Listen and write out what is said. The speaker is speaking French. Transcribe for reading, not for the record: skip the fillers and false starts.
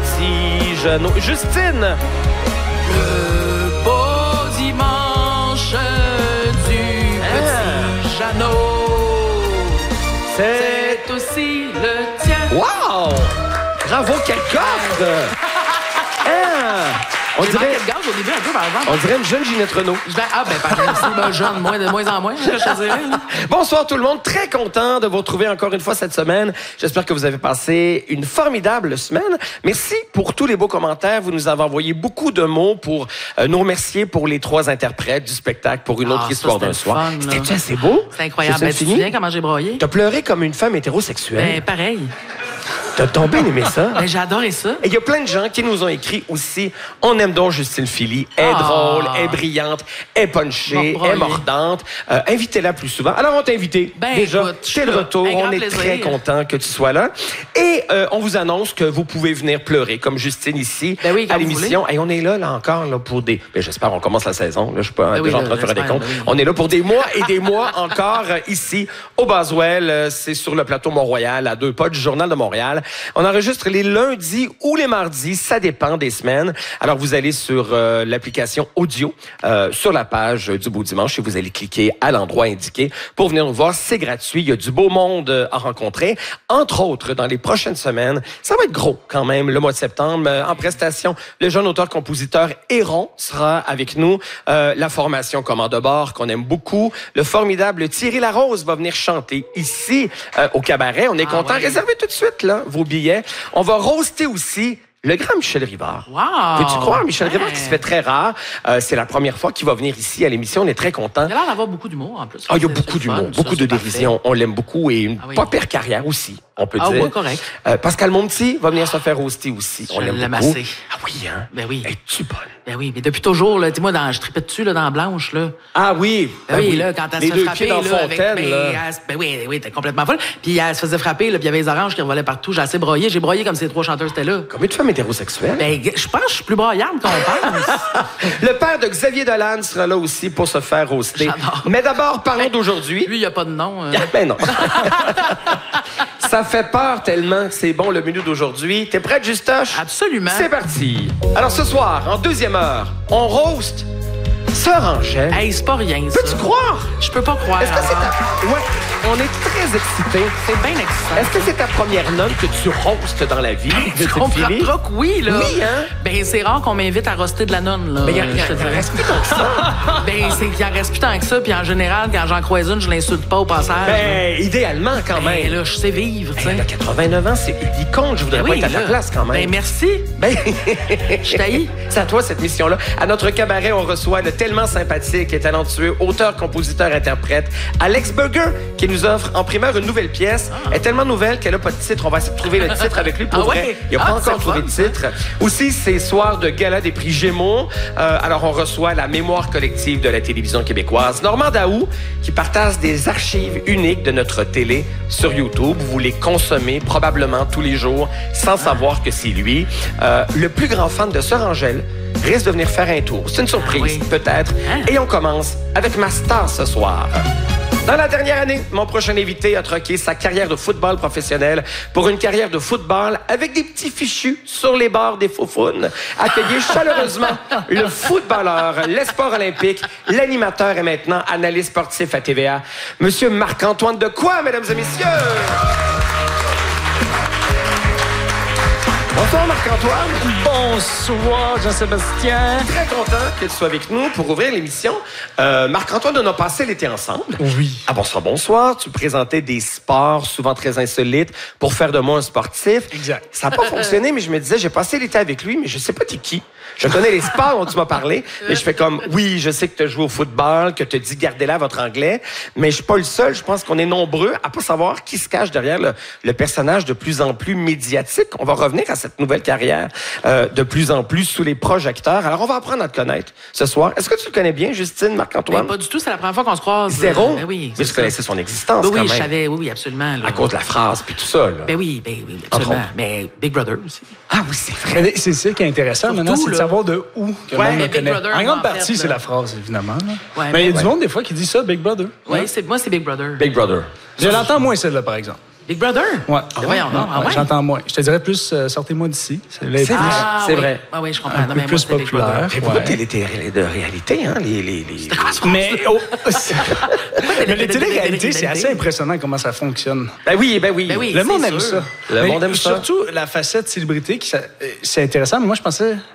petit Jeannot. Justine! Le beau dimanche du petit Jeannot. C'est aussi le tien. Wow! Bravo, quelle corde! On J'ai dirait, manqué de gaz au début un peu, par exemple. on dirait une jeune Ginette Renault. Pardon, jeune, de moins en moins, je te dirais. Bonsoir tout le monde, très content de vous retrouver encore une fois cette semaine. J'espère que vous avez passé une formidable semaine. Merci pour tous les beaux commentaires. Vous nous avez envoyé beaucoup de mots pour nous remercier pour les 3 interprètes du spectacle pour une autre histoire d'un soir. C'était assez beau. C'est incroyable. Ben, tu te souviens comment j'ai broyé? T'as pleuré comme une femme hétérosexuelle. Ben, pareil. T'as bien aimé ça? Ben, j'ai adoré ça. Et il y a plein de gens qui nous ont écrit aussi. On aime donc Justine Philly. Elle est drôle, elle est brillante, elle est punchée, elle est mordante. Invitez-la plus souvent. Alors, on t'a invité. Ben, déjà, écoute, c'est le retour. On est très content que tu sois là. Et on vous annonce que vous pouvez venir pleurer, comme Justine ici, à l'émission. Et on est là encore, là, pour des... Ben, j'espère, on commence la saison. Là, je suis pas déjà en train de faire des comptes. On est là pour des mois et des mois encore ici, au Boswell. C'est sur le plateau Mont-Royal, à 2 pas du Journal de Montréal. On enregistre les lundis ou les mardis, ça dépend des semaines. Alors, vous allez sur l'application audio, sur la page du Beau Dimanche, et vous allez cliquer à l'endroit indiqué pour venir nous voir. C'est gratuit. Il y a du beau monde à rencontrer. Entre autres, dans les prochaines semaines, ça va être gros quand même, le mois de septembre. En prestation, le jeune auteur-compositeur Héron sera avec nous. La formation Commande de bord, qu'on aime beaucoup. Le formidable Thierry Larose va venir chanter ici, au cabaret. On est content. Réservez tout de suite là vos billets. On va roaster aussi le grand Michel Rivard. Wow! Peux-tu croire, Michel Rivard, qui se fait très rare. C'est la première fois qu'il va venir ici à l'émission. On est très contents. Il a l'air d'avoir beaucoup d'humour, en plus. Il y a beaucoup d'humour, beaucoup de dérision. On l'aime beaucoup et une pas pire carrière aussi, on peut dire. Oui, correct. Pascal Monti va venir se faire roaster aussi. On l'aime beaucoup. Assez. Ah oui, hein? Ben oui. Es-tu bonne? Ben oui, mais depuis toujours, là, dis-moi, je tripais dessus, là, dans Blanche, là. Ah oui! Ben oui, là, quand elle les se fait deux frapper, pieds dans là, Fontaine, ben oui, t'es complètement folle. Puis elle se faisait frapper, là, puis il y avait les oranges qui revolaient partout. J'ai assez broyé. J'ai broyé comme ces 3 chanteuses étaient là. Combien de femmes hétérosexuelles? Ben, je pense que je suis plus broyante qu'on pense. Le père de Xavier Dolan sera là aussi pour se faire roaster. J'adore. Mais d'abord, parlons d'aujourd'hui. Lui, il n'y a pas de nom. Ben non. Ça fait peur tellement que c'est bon le menu d'aujourd'hui. T'es prête, Justoche? Absolument. C'est parti. Alors ce soir, en 2e heure, on roast Sœur Angèle. Hey, c'est pas rien, ça. Peux-tu croire? Je peux pas croire. Est-ce que c'est ta... Ouais, on est très excités. C'est bien excitant. Est-ce que c'est ta première note que tu roastes dans la vie? Tu comprends que oui, là. Oui, hein? Ben, c'est rare qu'on m'invite à roaster de la nonne, là. Mais il reste plus tant que ça. Ben, c'est qu'il en reste plus tant que ça. Puis en général, quand j'en croise une, je l'insulte pas au passage. Ben, idéalement, quand même. Ben, là, je sais vivre, tu sais. Elle a 89 ans, c'est icône. Je voudrais pas être à ta place, quand même. Ben, merci. Ben, je t'haïs. C'est à toi, cette mission-là. À notre cabaret, on reçoit le tellement sympathique et talentueux auteur, compositeur, interprète Alex Burger, qui nous offre en primeur une nouvelle pièce. Elle est tellement nouvelle qu'elle n'a pas de titre. On va essayer de trouver le titre avec lui pour vrai. Il n'a pas encore trouvé de titre. Aussi, c'est soir de gala des prix Gémeaux. Alors, on reçoit la mémoire collective de la télévision québécoise, Normand Daou, qui partage des archives uniques de notre télé sur YouTube. Vous les consommez probablement tous les jours sans savoir que c'est lui. Le plus grand fan de Sœur Angèle risque de venir faire un tour. C'est une surprise, peut-être. Et on commence avec ma star ce soir. Dans la dernière année, mon prochain invité a troqué sa carrière de football professionnel pour une carrière de football avec des petits fichus sur les bords des faufounes. Accueillez chaleureusement le footballeur, l'espoir olympique, l'animateur et maintenant analyste sportif à TVA, Monsieur Marc-Antoine Decoy, mesdames et messieurs. Bonsoir Marc-Antoine. Bonsoir Jean-Sébastien. Très content que tu sois avec nous pour ouvrir l'émission. Marc-Antoine, on a passé l'été ensemble. Oui. Ah bonsoir. Tu présentais des sports souvent très insolites pour faire de moi un sportif. Exact. Ça n'a pas fonctionné, mais je me disais, j'ai passé l'été avec lui, mais je sais pas t'es qui. Je connais les sports dont tu m'as parlé, mais je fais comme, oui, je sais que tu as joué au football, que tu as dit gardez-la votre anglais, mais je suis pas le seul. Je pense qu'on est nombreux à pas savoir qui se cache derrière le personnage de plus en plus médiatique. On va revenir à cette nouvelle carrière de plus en plus sous les projecteurs. Alors, on va apprendre à te connaître ce soir. Est-ce que tu le connais bien, Justine, Marc-Antoine? Pas du tout, c'est la première fois qu'on se croise. Zéro? Ben oui. Mais tu connaissais son existence, oui, quand même. Je savais, oui, absolument. Là. À cause de la phrase, puis tout ça, là. Ben oui, absolument. Mais Big Brother aussi. Ah oui, c'est vrai. Mais c'est ça qui est intéressant Surtout, maintenant, c'est de là. savoir de où que le monde le Big connaît. Brother, en grande en partie, fait, c'est là. la phrase, évidemment. Là. Ouais, mais il y a du monde, des fois, qui dit ça, Big Brother. Oui, moi, c'est Big Brother. Big Brother. Je l'entends moins, celle-là, par exemple. Big Brother? Ouais. Voyons donc. Ah ouais? J'entends moins. Je te dirais plus sortez-moi d'ici. C'est vrai. C'est oui. vrai. Ah oui, je comprends. Un Non, peu mais moi, plus c'était Big populaire. Brother. Mais beaucoup de télé de réalité, hein? Mais les téléréalités, c'est assez impressionnant comment ça fonctionne. Ben oui. Ben oui, Le monde c'est aime sûr. ça. Le Mais monde aime ça. Surtout la facette célébrité, c'est intéressant, mais moi, je pensais